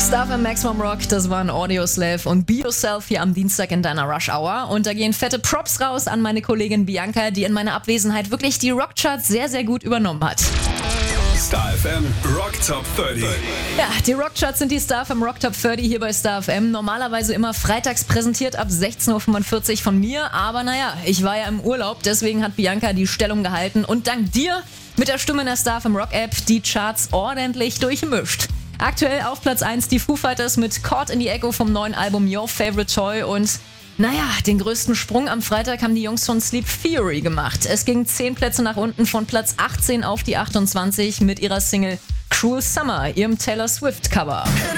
Star FM Maximum Rock, das waren Audioslave und Be Yourself hier am Dienstag in deiner Rush Hour. Und da gehen fette Props raus an meine Kollegin Bianca, die in meiner Abwesenheit wirklich die Rockcharts sehr, sehr gut übernommen hat. Star FM Rock Top 30. Ja, die Rockcharts sind die Star FM Rock Top 30 hier bei Star FM. Normalerweise immer freitags präsentiert ab 16.45 Uhr von mir. Aber naja, ich war ja im Urlaub, deswegen hat Bianca die Stellung gehalten. Und dank dir mit der Stimme in der Star FM Rock App die Charts ordentlich durchmischt. Aktuell auf Platz 1 die Foo Fighters mit Caught in the Echo vom neuen Album Your Favorite Toy und naja, den größten Sprung am Freitag haben die Jungs von Sleep Theory gemacht. Es ging 10 Plätze nach unten von Platz 18 auf die 28 mit ihrer Single Cruel Summer, ihrem Taylor Swift Cover.